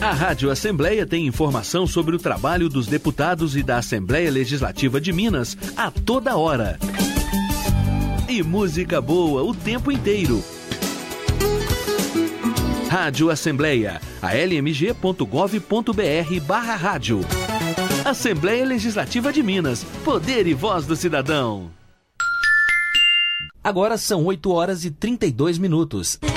A Rádio Assembleia tem informação sobre o trabalho dos deputados e da Assembleia Legislativa de Minas a toda hora. E música boa o tempo inteiro. Rádio Assembleia, almg.gov.br/rádio. Assembleia Legislativa de Minas, poder e voz do cidadão. Agora são 8 horas e 32 minutos.